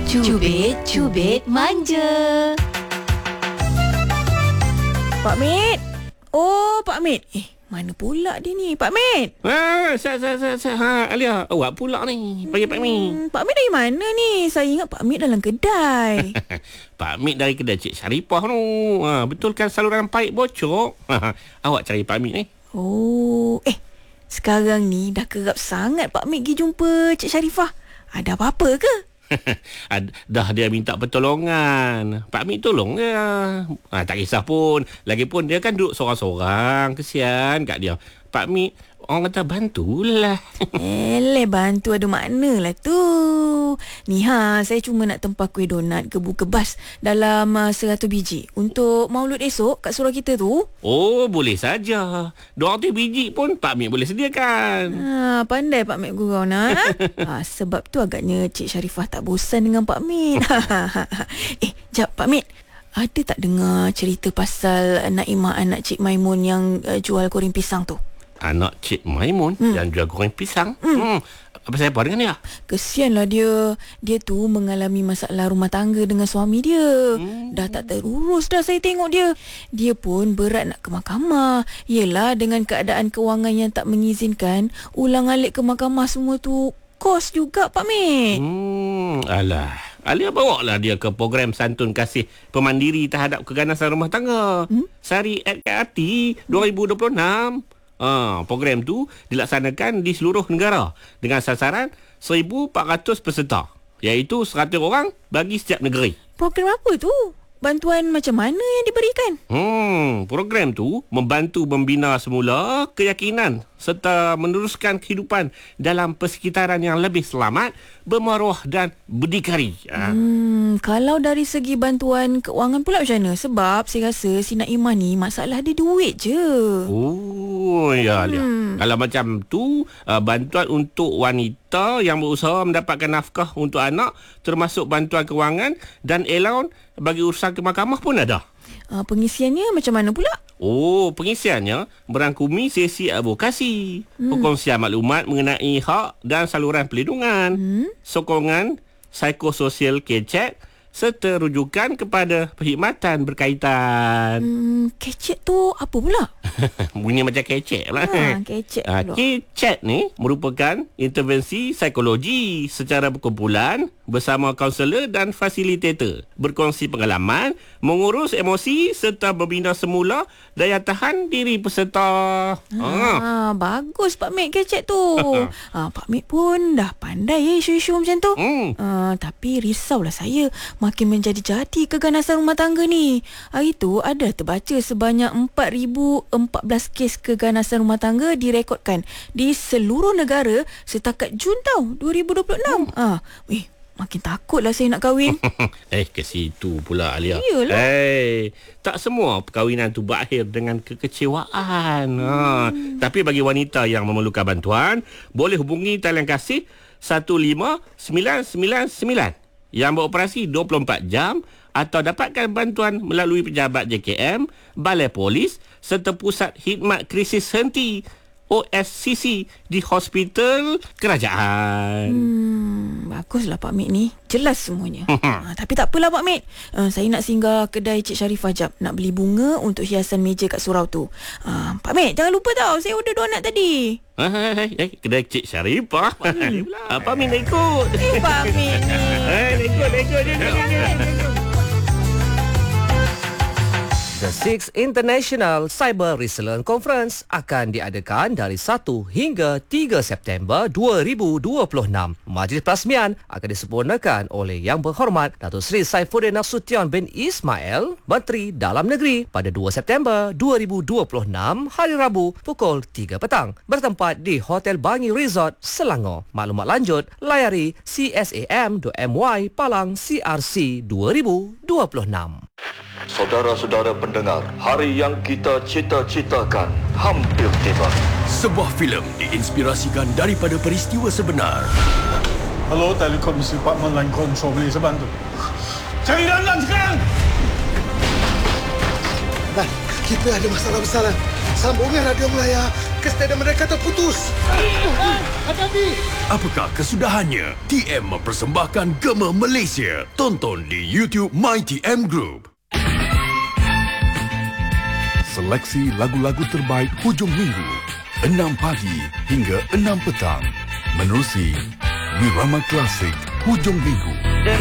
Cubit manja. Pak Mit. Oh, Pak Mit. Mana pula dia ni, Pak Mit? Alia, awak pula ni. Panggil Pak Mit. Pak Mit dari mana ni? Saya ingat Pak Mit dalam kedai. Pak Mit dari kedai Cik Syarifah tu. Betulkan saluran paip bocor? Awak cari Pak Mit ni. Oh, sekarang ni dah kerap sangat Pak Mit pergi jumpa Cik Syarifah. Ada apa-apa ke? Dah dia minta pertolongan. Pak Mit tolong dia. Tak kisah pun. Lagipun dia kan duduk sorang-sorang. Kesian kat dia. Pak Mit orang kata bantulah. Bantu ada makna lah tu. Ni saya cuma nak tempah kuih donat gebu kebas dalam 100 biji untuk maulud esok kat surau kita tu. Oh, boleh saja. 200 biji pun Pak Mit boleh sediakan. Pandai Pak Mit gurau nak. Sebab tu agaknya Cik Syarifah tak bosan dengan Pak Mit. Jap Pak Mit. Ada tak dengar cerita pasal Naimah anak Cik Maimun yang jual goreng pisang tu? Anak Cik Maimun yang jual goreng pisang? Apa saya apa dengan dia? Kesianlah dia. Dia tu mengalami masalah rumah tangga dengan suami dia. Dah tak terurus dah saya tengok dia. Dia pun berat nak ke mahkamah. Yelah, dengan keadaan kewangan yang tak mengizinkan, ulang-alik ke mahkamah semua tu kos juga Pak Mit. Alah, Alia bawa lah dia ke program santun kasih pemandiri terhadap keganasan rumah tangga. Sari KRT 2026. Program tu dilaksanakan di seluruh negara dengan sasaran 1,400 peserta, iaitu 100 orang bagi setiap negeri. Program apa tu? Bantuan macam mana yang diberikan? Program tu membantu membina semula keyakinan serta meneruskan kehidupan dalam persekitaran yang lebih selamat, bermaruah dan berdikari. Kalau dari segi bantuan keuangan pula macam mana? Sebab saya rasa si Naimah ni masalah dia duit je. Oh, ya. Kalau macam tu, bantuan untuk wanita yang berusaha mendapatkan nafkah untuk anak, termasuk bantuan kewangan dan allowance bagi urusan ke mahkamah pun ada. Pengisiannya macam mana pula? Pengisiannya merangkumi sesi advokasi, perkongsian maklumat mengenai hak dan saluran perlindungan, sokongan psikososial kecek serta rujukan kepada perkhidmatan berkaitan. Kecek tu apa pula? Bunyi macam kecek pula. Kecek pula. Kecek ni merupakan intervensi psikologi secara berkumpulan bersama kaunselor dan fasilitator. Berkongsi pengalaman, mengurus emosi serta membina semula daya tahan diri peserta. Bagus Pak Mit kecek tu. Pak Mit pun dah pandai isu-isu macam tu. Tapi risaulah saya. Makin menjadi-jadi keganasan rumah tangga ni. Hari tu ada terbaca sebanyak 4,014 kes keganasan rumah tangga direkodkan di seluruh negara setakat Jun tahun 2026. Makin takutlah saya nak kahwin. Ke situ pula Alia. Iyalah. Tak semua perkahwinan tu berakhir dengan kekecewaan. Tapi bagi wanita yang memerlukan bantuan, boleh hubungi talian kasih 15999 yang beroperasi 24 jam atau dapatkan bantuan melalui pejabat JKM, Balai Polis serta Pusat Khidmat Krisis Henti OSCC di hospital kerajaan. Baguslah Pak Mit ni. Jelas semuanya. Tapi tak apalah Pak Mit. Saya nak singgah kedai Cik Syarifah jap. Nak beli bunga untuk hiasan meja kat surau tu. Pak Mit, jangan lupa tau. Saya order donat tadi. Kedai Cik Syarifah. Pak Mit nak ikut. Pak Mit ni. Ikut. The 6th International Cyber Resilience Conference akan diadakan dari 1 hingga 3 September 2026. Majlis perasmian akan disempurnakan oleh Yang Berhormat Datuk Seri Saifuddin Nasution bin Ismail, Menteri Dalam Negeri, pada 2 September 2026, hari Rabu, pukul 3 petang. Bertempat di Hotel Bangi Resort, Selangor. Maklumat lanjut, layari csam.my Palang CRC 2026. Saudara-saudara pendengar, hari yang kita cita-citakan hampir tiba. Sebuah filem diinspirasikan daripada peristiwa sebenar. Hello, Telekom Department Line Control, boleh saya bantu? Cari dalam sekarang! Kita ada masalah besar. Sambungan radio Melaya ke stadium mereka terputus. Apakah kesudahannya? TM mempersembahkan Gema Malaysia. Tonton di YouTube My TM Group. Seleksi lagu-lagu terbaik hujung minggu 6 pagi hingga 6 petang menerusi Wirama Klasik hujung minggu.